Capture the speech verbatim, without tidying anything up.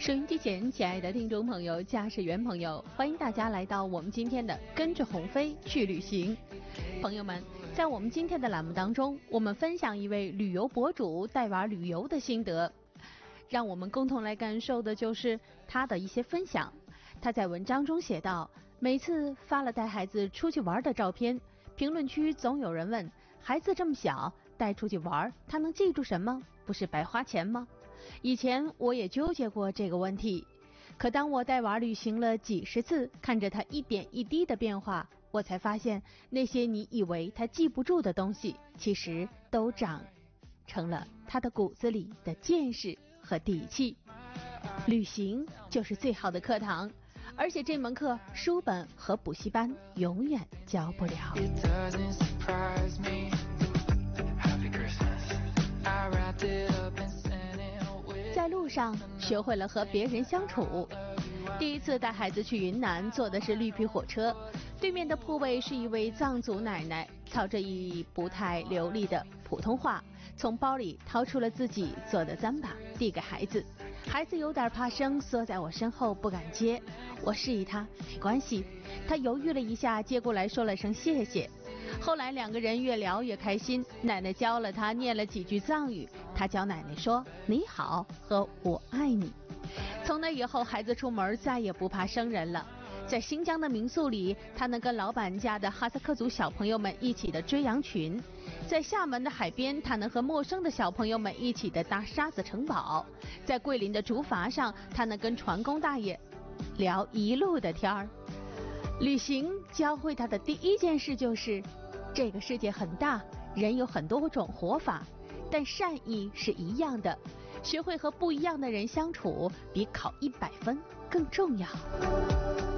收音机前，亲爱的听众朋友、驾驶员朋友，欢迎大家来到我们今天的跟着鸿飞去旅行。朋友们，在我们今天的栏目当中，我们分享一位旅游博主带娃旅游的心得，让我们共同来感受的就是他的一些分享。他在文章中写道，每次发了带孩子出去玩的照片，评论区总有人问，孩子这么小带出去玩，他能记住什么？不是白花钱吗？以前我也纠结过这个问题，可当我带娃旅行了几十次，看着他一点一滴的变化，我才发现那些你以为他记不住的东西，其实都长成了他的骨子里的见识和底气。旅行就是最好的课堂，而且这门课书本和补习班永远教不了。在路上学会了和别人相处。第一次带孩子去云南，坐的是绿皮火车，对面的铺位是一位藏族奶奶，操着一不太流利的普通话，从包里掏出了自己做的糌粑，递给孩子。孩子有点怕生，缩在我身后不敢接。我示意他没关系，他犹豫了一下，接过来说了声谢谢。后来两个人越聊越开心，奶奶教了他念了几句藏语，他教奶奶说你好和我爱你。从那以后，孩子出门再也不怕生人了。在新疆的民宿里，他能跟老板家的哈萨克族小朋友们一起的追羊群；在厦门的海边，他能和陌生的小朋友们一起的搭沙子城堡；在桂林的竹筏上，他能跟船工大爷聊一路的天儿。旅行教会他的第一件事就是，这个世界很大，人有很多种活法，但善意是一样的。学会和不一样的人相处，比考一百分更重要。